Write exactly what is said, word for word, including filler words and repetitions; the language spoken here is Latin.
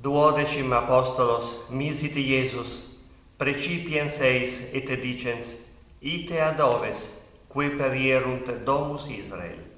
duodecim apostolos misit Iesus, precipiens eis et dicens, ite ad oves, qui perierunt domus Israel.